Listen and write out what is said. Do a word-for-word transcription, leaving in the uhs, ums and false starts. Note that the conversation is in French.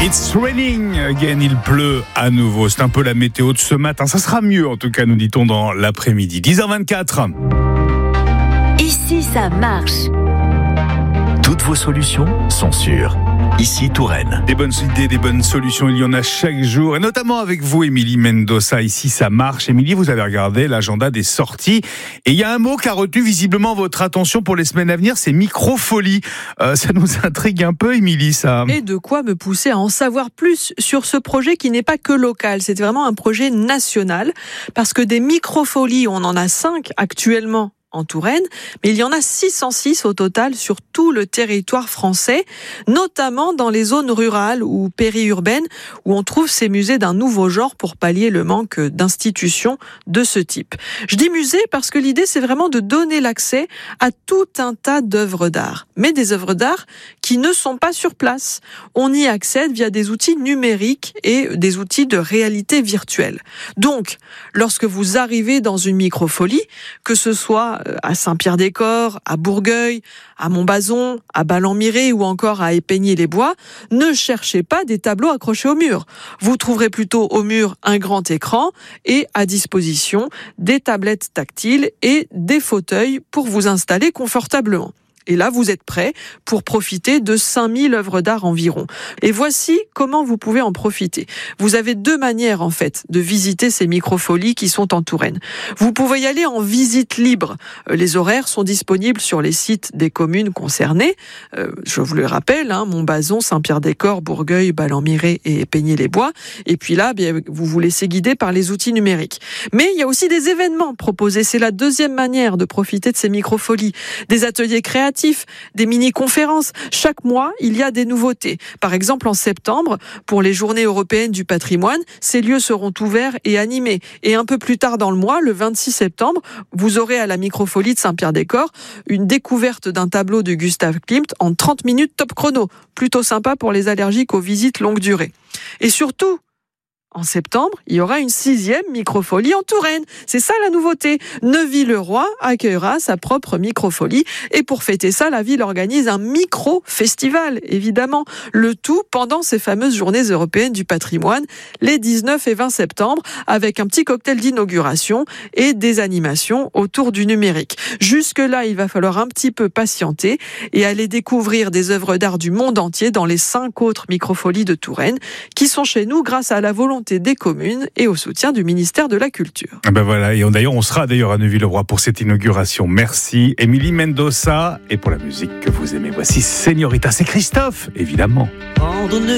It's raining again, il pleut à nouveau. C'est un peu la météo de ce matin. Ça sera mieux en tout cas, nous dit-on dans l'après-midi. dix heures vingt-quatre. Ici, ça marche. Toutes vos solutions sont sûres. Ici, Touraine. Des bonnes idées, des bonnes solutions, il y en a chaque jour. Et notamment avec vous, Émilie Mendoza. Ici, ça marche. Émilie, vous avez regardé l'agenda des sorties. Et il y a un mot qui a retenu visiblement votre attention pour les semaines à venir, c'est microfolie. Euh, ça nous intrigue un peu, Émilie, ça. Et de quoi me pousser à en savoir plus sur ce projet qui n'est pas que local. C'est vraiment un projet national. Parce que des microfolies, on en a cinq actuellement en Touraine, mais il y en a six cent six au total sur tout le territoire français, notamment dans les zones rurales ou périurbaines où on trouve ces musées d'un nouveau genre pour pallier le manque d'institutions de ce type. Je dis musée parce que l'idée c'est vraiment de donner l'accès à tout un tas d'œuvres d'art, mais des œuvres d'art qui ne sont pas sur place. On y accède via des outils numériques et des outils de réalité virtuelle. Donc, lorsque vous arrivez dans une microfolie, que ce soit à Saint-Pierre-des-Corps, à Bourgueil, à Montbazon, à Ballon-Miré ou encore à Épagny-les-Bois, ne cherchez pas des tableaux accrochés au mur. Vous trouverez plutôt au mur un grand écran et à disposition des tablettes tactiles et des fauteuils pour vous installer confortablement. Et là, vous êtes prêts pour profiter de cinq mille œuvres d'art environ. Et voici comment vous pouvez en profiter. Vous avez deux manières, en fait, de visiter ces microfolies qui sont en Touraine. Vous pouvez y aller en visite libre. Les horaires sont disponibles sur les sites des communes concernées. Euh, je vous le rappelle, hein, Montbazon, Saint-Pierre-des-Corps, Bourgueil, Ballon-Miré et Épagny-les-Bois. Et puis là, bien, vous vous laissez guider par les outils numériques. Mais il y a aussi des événements proposés. C'est la deuxième manière de profiter de ces microfolies. Des ateliers créatifs, des mini-conférences. Chaque mois, il y a des nouveautés. Par exemple, en septembre, pour les Journées européennes du patrimoine, ces lieux seront ouverts et animés. Et un peu plus tard dans le mois, le vingt-six septembre, vous aurez à la microfolie de Saint-Pierre-des-Corps une découverte d'un tableau de Gustave Klimt en trente minutes top chrono. Plutôt sympa pour les allergiques aux visites longue durée. Et surtout, en septembre, il y aura une sixième microfolie en Touraine. C'est ça la nouveauté. Neuville-le-Roi accueillera sa propre microfolie. Et pour fêter ça, la ville organise un micro-festival, évidemment. Le tout pendant ces fameuses journées européennes du patrimoine, les dix-neuf et vingt septembre, avec un petit cocktail d'inauguration et des animations autour du numérique. Jusque-là, il va falloir un petit peu patienter et aller découvrir des œuvres d'art du monde entier dans les cinq autres microfolies de Touraine, qui sont chez nous grâce à la volonté des communes et au soutien du ministère de la Culture. Ben voilà, et on, d'ailleurs, on sera d'ailleurs à Neuville-le-Roi pour cette inauguration. Merci, Émilie Mendoza. Et pour la musique que vous aimez, voici Señorita. C'est Christophe, évidemment.